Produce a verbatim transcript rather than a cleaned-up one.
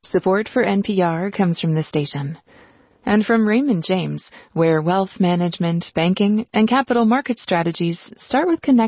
Support for N P R comes from the station and from Raymond James, where wealth management, banking, and capital market strategies start with connecting